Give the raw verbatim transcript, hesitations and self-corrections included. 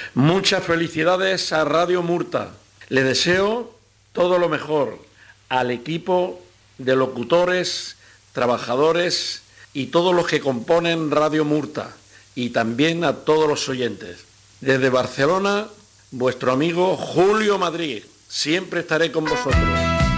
Muchas felicidades a Radio Murta. Le deseo todo lo mejor al equipo de locutores, trabajadores y todos los que componen Radio Murta, y también a todos los oyentes. Desde Barcelona, vuestro amigo Julio Madrid. Siempre estaré con vosotros.